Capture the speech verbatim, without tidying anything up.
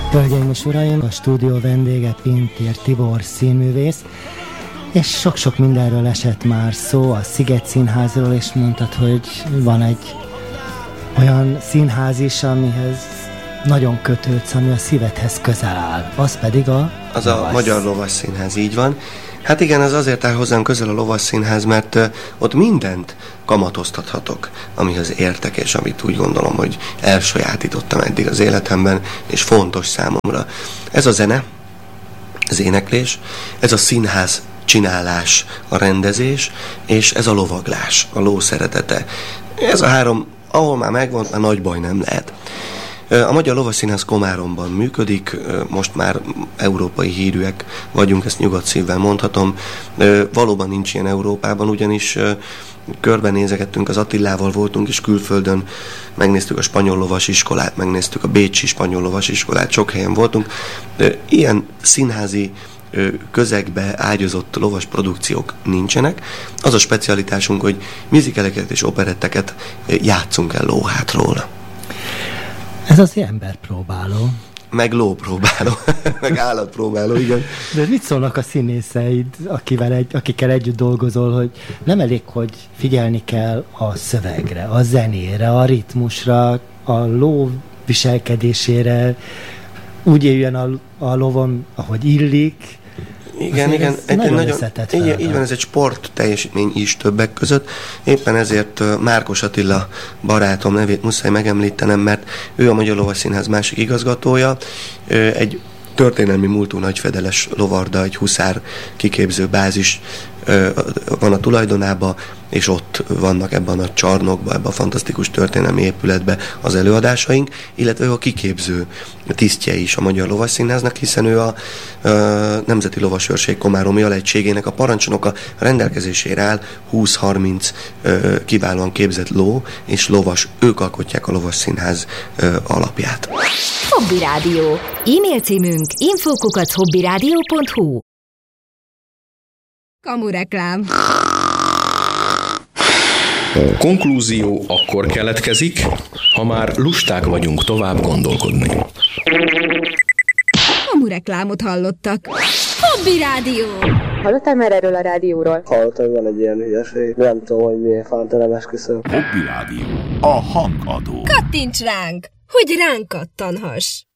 Hölgyeim és uraim, a stúdió vendége Pintér Tibor színművész, és sok-sok mindenről esett már szó, a Sziget Színházról, és mondtad, hogy van egy olyan színház is, amihez nagyon kötődsz, ami a szívedhez közel áll. Az pedig a... Az a Lovas. Magyar Lovasszínház, így van. Hát igen, ez azért áll hozzám közel a Lovasszínház, mert uh, ott mindent kamatoztathatok, amihez értek, és amit úgy gondolom, hogy elsajátítottam eddig az életemben, és fontos számomra. Ez a zene, az éneklés, ez a színház csinálás, a rendezés, és ez a lovaglás, a ló szeretete. Ez a három, ahol már megvan, már nagy baj nem lehet. A Magyar Lovasszínház Komáromban működik, most már európai hírűek vagyunk, ezt nyugodt szívvel mondhatom. Valóban nincs ilyen Európában, ugyanis körbenézegettünk, az Attilával voltunk is külföldön, megnéztük a spanyol lovasiskolát, megnéztük a bécsi spanyol lovasiskolát, sok helyen voltunk. Ilyen színházi közegbe ágyazott lovas produkciók nincsenek. Az a specialitásunk, hogy musicaleket és operetteket játszunk el lóhátról. Ez az emberpróbáló. Meg lópróbáló, meg állatpróbáló, igen. De mit szólnak a színészeid, akivel egy, akikkel együtt dolgozol, hogy nem elég, hogy figyelni kell a szövegre, a zenére, a ritmusra, a ló viselkedésére, úgy éljön a, a lovon, ahogy illik. Igen, igen, egy nagyon nagyon, összetett így, így van, ez egy sport teljesítmény is többek között. Éppen ezért Márkos Attila barátom nevét muszáj megemlítenem, mert ő a Magyar Lovasszínház másik igazgatója, egy történelmi múltú nagyfedeles lovarda, egy huszár kiképző bázis van a tulajdonában, és ott vannak ebben a csarnokban, ebben a fantasztikus történelmi épületben az előadásaink, illetve ő a kiképző tisztje is a Magyar Lovasszínháznak, hiszen ő a, a Nemzeti Lovasőrség Komáromi Alegységének a parancsnoka, rendelkezésére áll húsz-harminc kiválóan képzett ló és lovas, ők alkotják a Lovasszínház ö, alapját. Hobby Rádió. E-mail címünk info kukac hobbyradio pont hu. Kamureklám. Konklúzió akkor keletkezik, ha már lusták vagyunk tovább gondolkodni. Kamureklámot hallottak. Hobby Rádió. Hallottál már erről a rádióról? Hallottam, hogy van egy ilyen hülyeség. Nem tudom, hogy miért fánt, nem esküszöm. Hobby Rádió. A hangadó. Kattints ránk, hogy ránk kattanhass.